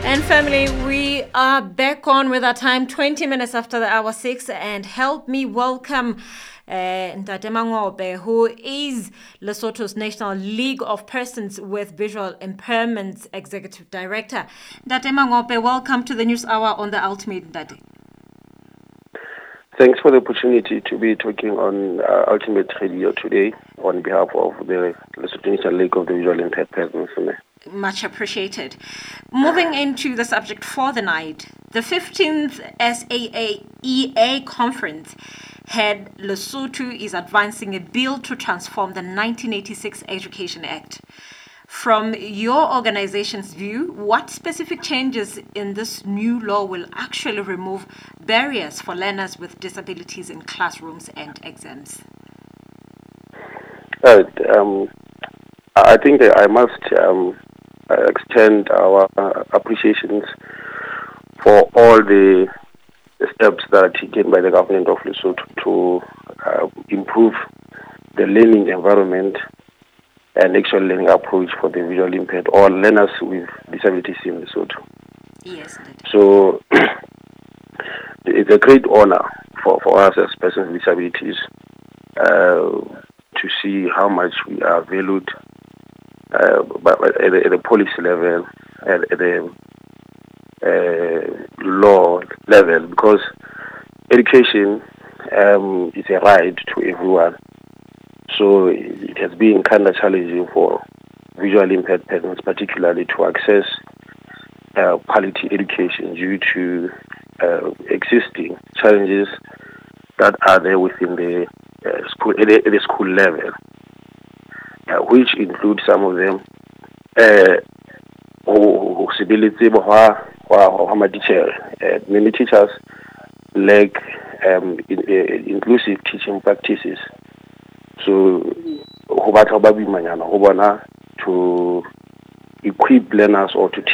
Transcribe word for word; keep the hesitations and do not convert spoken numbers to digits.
And family, we are back on with our time, twenty minutes after the hour six, and help me welcome uh, Ntate Mangope, who is Lesotho's National League of Persons with Visual Impairments Executive Director. Ntate Mangope, welcome to the News Hour on the Ultimate Ntate. Thanks for the opportunity to be talking on uh, Ultimate Radio today on behalf of the Lesotho National League of the Visually Impaired Persons. Much appreciated. Moving into the subject for the night, the fifteenth S A A E A conference had Lesotho is advancing a bill to transform the nineteen eighty-six Education Act. From your organization's view, what specific changes in this new law will actually remove barriers for learners with disabilities in classrooms and exams? Uh, um, I think that I must um, extend our uh, appreciations for all the steps that are taken by the government of Lesotho to uh, improve the learning environment and actual learning approach for the visually impaired or learners with disabilities in Lesotho. Yes. So it's a great honor for, for us as persons with disabilities uh, to see how much we are valued uh, but at, the, at the policy level, at, at the uh, law level, because education um, is a right to everyone. So it has been kind of challenging for visually impaired persons, particularly to access uh, quality education due to uh, existing challenges that are there within the uh, school at the, at the school level, uh, which include some of them. Uh, many teachers lack um, in, uh, inclusive teaching practices. So, to equip learners or to